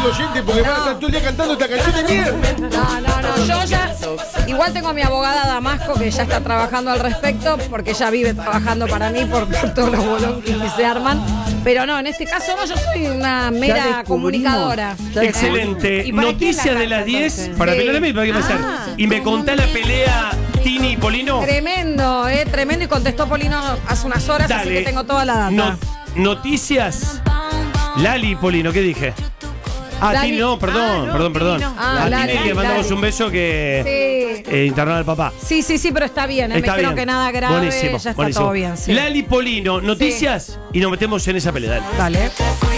oyentes porque van a estar todo el día cantando esta canción de mierda. No, yo ya igual tengo a mi abogada Damasco que ya está trabajando al respecto porque ella vive trabajando para mí por todos los bolonquis que se arman. Pero no, en este caso no, yo soy una mera comunicadora. Excelente. Noticias de las 10 para pelear a mí, para qué pasar. Y me contá la pelea Tini y Polino. Tremendo, tremendo. Y contestó Polino hace unas horas, Dale. así que tengo toda la data. Noticias. Lali y Polino, ¿qué dije? Lali. Tini no, perdón. A Lali, Tini le mandamos Lali. un beso que internaron al papá. Sí, pero está bien, Está me creo bien. que nada grave, Buenísimo, ya está buenísimo. todo bien. Sí. Lali Polino, noticias y nos metemos en esa pelea. Dale.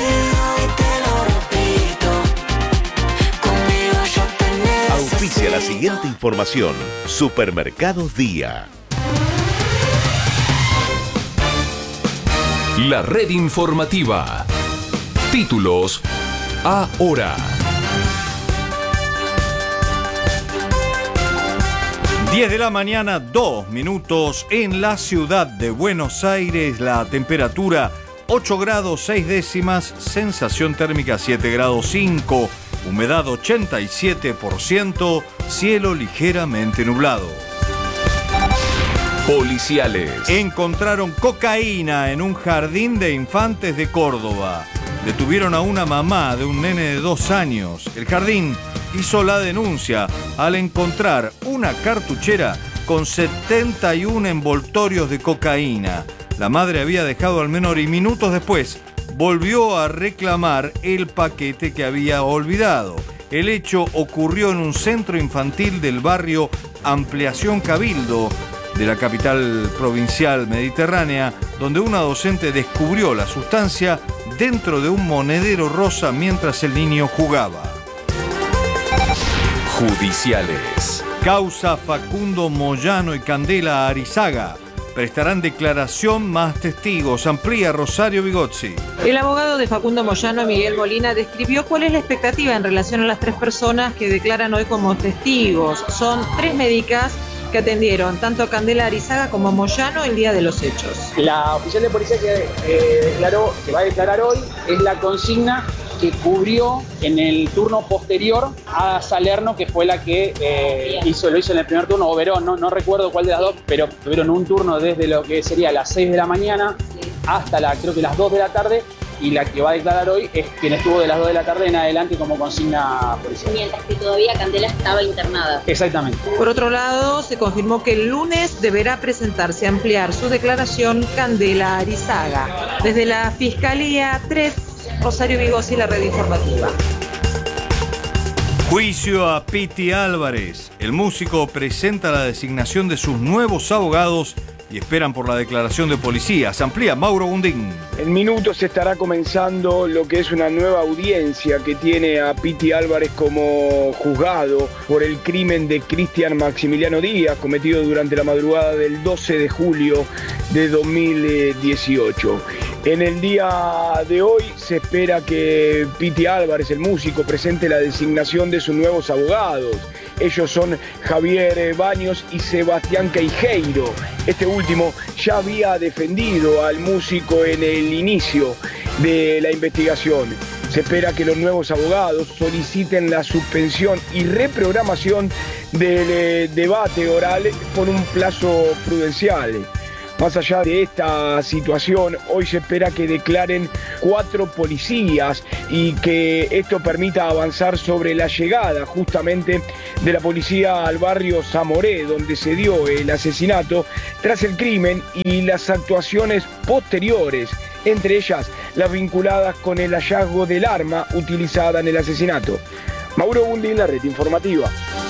Auspicia la siguiente información. Supermercados Día. La red informativa. Títulos ahora. 10 de la mañana, 2 minutos en la ciudad de Buenos Aires. La temperatura 8 grados 6 décimas, sensación térmica 7 grados 5, humedad 87%, cielo ligeramente nublado. Policiales. Encontraron cocaína en un jardín de infantes de Córdoba. Detuvieron a una mamá de un nene de 2 años. El jardín hizo la denuncia al encontrar una cartuchera con 71 envoltorios de cocaína. La madre había dejado al menor y minutos después volvió a reclamar el paquete que había olvidado. El hecho ocurrió en un centro infantil del barrio Ampliación Cabildo de la capital provincial mediterránea, donde una docente descubrió la sustancia dentro de un monedero rosa mientras el niño jugaba. Judiciales. Causa Facundo Moyano y Candela Arizaga. Prestarán declaración más testigos. Amplía Rosario Bigozzi. El abogado de Facundo Moyano, Miguel Molina, describió cuál es la expectativa en relación a las 3 personas que declaran hoy como testigos. Son 3 médicas que atendieron tanto a Candela Arizaga como a Moyano el día de los hechos. La oficial de policía que declaró, que va a declarar hoy, es la consigna que cubrió en el turno posterior a Salerno, que fue la que lo hizo en el primer turno, o Verón, no recuerdo cuál de las dos, pero tuvieron un turno desde lo que sería las 6 de la mañana hasta creo que las 2 de la tarde, y la que va a declarar hoy es quien estuvo de las 2 de la tarde en adelante como consigna policial. Mientras que todavía Candela estaba internada. Exactamente. Por otro lado, se confirmó que el lunes deberá presentarse a ampliar su declaración Candela Arizaga. Desde la Fiscalía 3, Rosario Bigozzi, la red informativa. Juicio a Piti Álvarez. El músico presenta la designación de sus nuevos abogados y esperan por la declaración de policía. Se amplía Mauro Gundín. En minutos estará comenzando lo que es una nueva audiencia que tiene a Piti Álvarez como juzgado por el crimen de Cristian Maximiliano Díaz cometido durante la madrugada del 12 de julio de 2018. En el día de hoy se espera que Piti Álvarez, el músico, presente la designación de sus nuevos abogados. Ellos son Javier Baños y Sebastián Queijeiro. Este último ya había defendido al músico en el inicio de la investigación. Se espera que los nuevos abogados soliciten la suspensión y reprogramación del debate oral por un plazo prudencial. Más allá de esta situación, hoy se espera que declaren 4 policías y que esto permita avanzar sobre la llegada justamente de la policía al barrio Zamoré, donde se dio el asesinato tras el crimen, y las actuaciones posteriores, entre ellas las vinculadas con el hallazgo del arma utilizada en el asesinato. Mauro Gundín, la red informativa.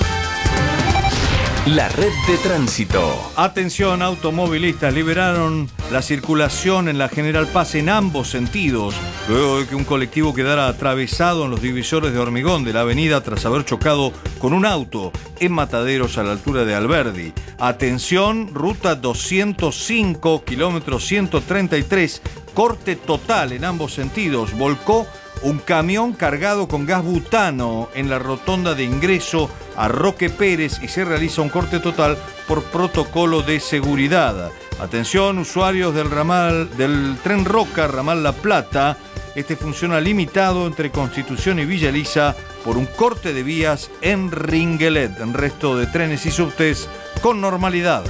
La red de tránsito. Atención, automovilistas, liberaron la circulación en la General Paz en ambos sentidos, luego de que un colectivo quedara atravesado en los divisores de hormigón de la avenida tras haber chocado con un auto en Mataderos a la altura de Alberdi. Atención, ruta 205, kilómetro 133, corte total en ambos sentidos. Volcó un camión cargado con gas butano en la rotonda de ingreso a Roque Pérez y se realiza un corte total por protocolo de seguridad. Atención, usuarios del tren Roca, ramal La Plata, Este funciona limitado entre Constitución y Villa Elisa por un corte de vías en Ringuelet. En resto de trenes y subtes con normalidad.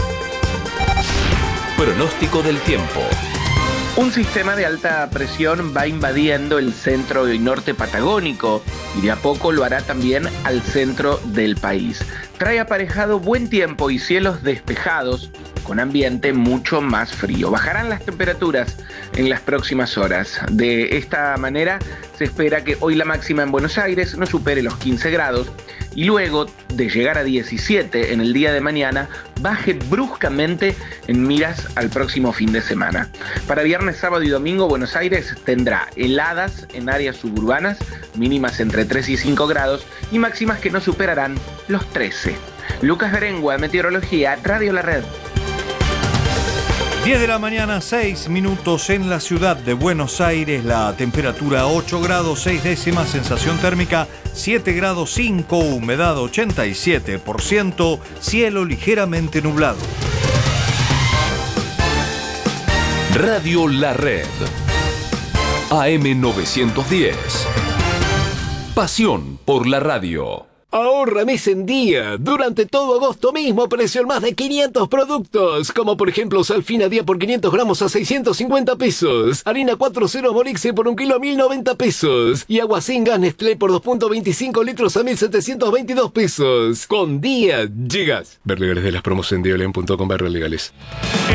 Pronóstico del tiempo. Un sistema de alta presión va invadiendo el centro y norte patagónico y de a poco lo hará también al centro del país. Trae aparejado buen tiempo y cielos despejados con ambiente mucho más frío. Bajarán las temperaturas en las próximas horas. De esta manera se espera que hoy la máxima en Buenos Aires no supere los 15 grados y luego de llegar a 17 en el día de mañana baje bruscamente en miras al próximo fin de semana. Para viernes, sábado y domingo Buenos Aires tendrá heladas en áreas suburbanas, mínimas entre 3 y 5 grados y máximas que no superarán los 13. Lucas Berengua, Meteorología, Radio La Red. 10 de la mañana, 6 minutos en la ciudad de Buenos Aires. La temperatura 8 grados 6 décimas, sensación térmica 7 grados 5, humedad 87%, cielo ligeramente nublado. Radio La Red. AM 910. Pasión por la radio. Ahorra mes en día. Durante todo agosto mismo precio en más de 500 productos. Como por ejemplo Salfina día por 500 gramos a 650 pesos. Harina 4.0 Morixe por 1 kilo a 1.090 pesos. Y agua sin gas Nestlé por 2.25 litros a 1.722 pesos. Con día llegas. Ver legales de las promos en diolen.com/legales.